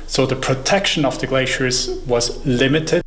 So the protection of the glaciers was limited.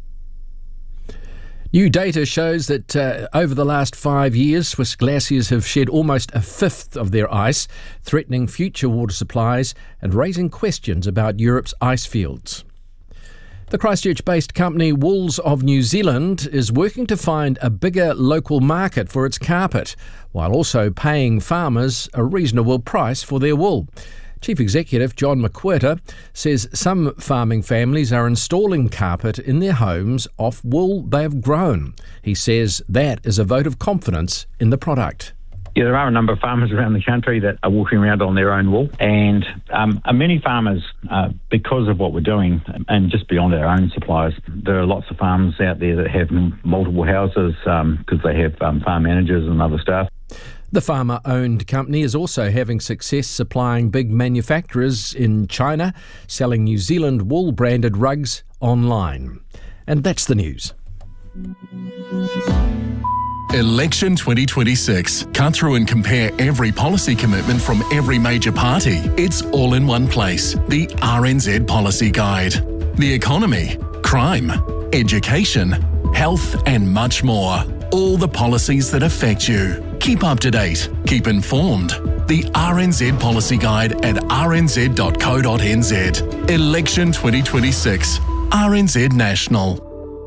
New data shows that over the last 5 years, Swiss glaciers have shed almost a fifth of their ice, threatening future water supplies and raising questions about Europe's ice fields. The Christchurch-based company Wools of New Zealand is working to find a bigger local market for its carpet, while also paying farmers a reasonable price for their wool. Chief Executive John McWhirter says some farming families are installing carpet in their homes off wool they have grown. He says that is a vote of confidence in the product. Yeah, there are a number of farmers around the country that are walking around on their own wool, and many farmers, because of what we're doing, and just beyond our own suppliers, there are lots of farms out there that have multiple houses because they have farm managers and other staff. The farmer-owned company is also having success supplying big manufacturers in China, selling New Zealand wool-branded rugs online. And that's the news. Election 2026. Cut through and compare every policy commitment from every major party. It's all in one place. The RNZ Policy Guide. The economy, crime, education, health and much more. All the policies that affect you. Keep up to date. Keep informed. The RNZ Policy Guide at rnz.co.nz. Election 2026. RNZ National.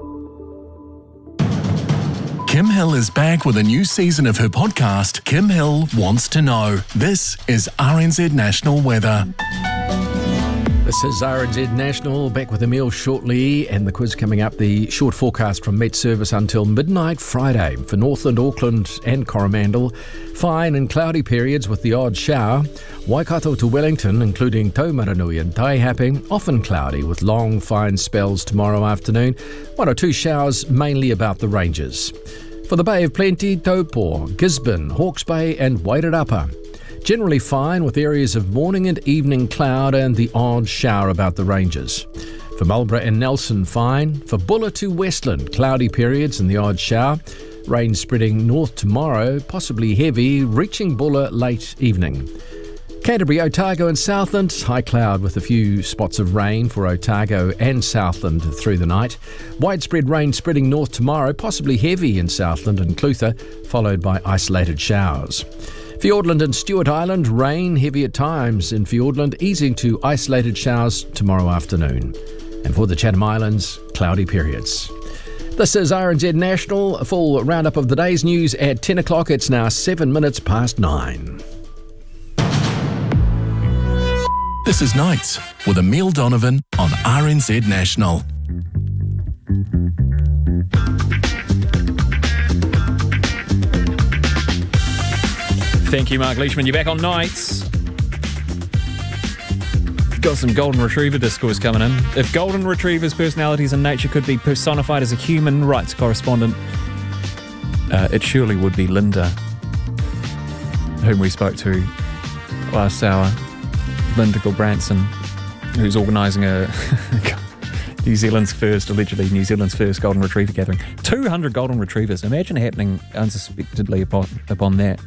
Kim Hill is back with a new season of her podcast, Kim Hill Wants to Know. This is RNZ National Weather. This is RNZ National, back with Emile shortly, and the quiz coming up. The short forecast from Met Service until midnight Friday for Northland, Auckland and Coromandel. Fine and cloudy periods with the odd shower. Waikato to Wellington, including Taumaranui and Taihape, often cloudy with long fine spells tomorrow afternoon. 1 or 2 showers, mainly about the ranges. For the Bay of Plenty, Taupo, Gisborne, Hawke's Bay and Wairarapa. Generally fine with areas of morning and evening cloud and the odd shower about the ranges. For Marlborough and Nelson, fine. For Buller to Westland, cloudy periods and the odd shower. Rain spreading north tomorrow, possibly heavy, reaching Buller late evening. Canterbury, Otago and Southland, high cloud with a few spots of rain for Otago and Southland through the night. Widespread rain spreading north tomorrow, possibly heavy in Southland and Clutha, followed by isolated showers. Fiordland and Stewart Island, rain heavy at times in Fiordland, easing to isolated showers tomorrow afternoon. And for the Chatham Islands, cloudy periods. This is RNZ National, a full roundup of the day's news at 10 o'clock. It's now 7 minutes past 9. This is Nights with Emile Donovan on RNZ National. Thank you, Mark Leishman. You're back on Nights. Got some Golden Retriever discourse coming in. If Golden Retrievers' personalities in nature could be personified as a human rights correspondent, it surely would be Linda, whom we spoke to last hour. Linda Gilbranson, who's organising allegedly New Zealand's first Golden Retriever gathering. 200 Golden Retrievers. Imagine happening unsuspectedly upon that.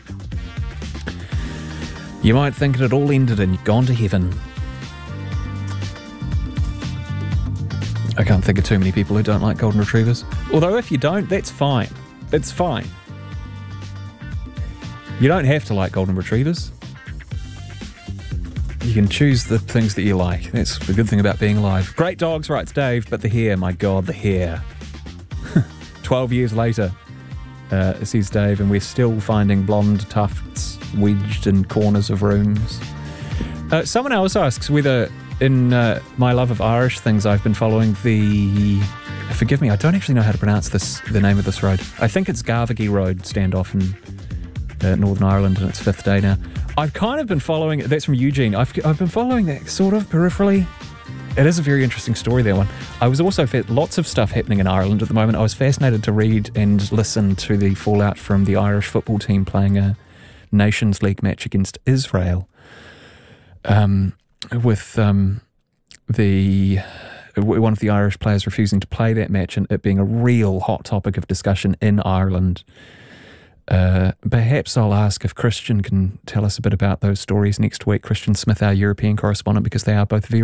You might think it had all ended and you'd gone to heaven. I can't think of too many people who don't like Golden Retrievers. Although if you don't, that's fine. It's fine. You don't have to like Golden Retrievers. You can choose the things that you like. That's the good thing about being alive. Great dogs, writes Dave, but the hair, my God, the hair. 12 years later, says Dave, and we're still finding blonde tufts wedged in corners of rooms. Someone else asks whether in my love of Irish things I've been following forgive me, I don't actually know how to pronounce the name of this road. I think it's Garvaghy Road standoff in Northern Ireland, and it's 5th day now. I've kind of been following it. That's from Eugene. I've been following that sort of peripherally. It is a very interesting story, that one. I was also lots of stuff happening in Ireland at the moment. I was fascinated to read and listen to the fallout from the Irish football team playing a Nations League match against Israel, with one of the Irish players refusing to play that match, and it being a real hot topic of discussion in Ireland. Perhaps I'll ask if Christian can tell us a bit about those stories next week. Christian Smith, our European correspondent, because they are both very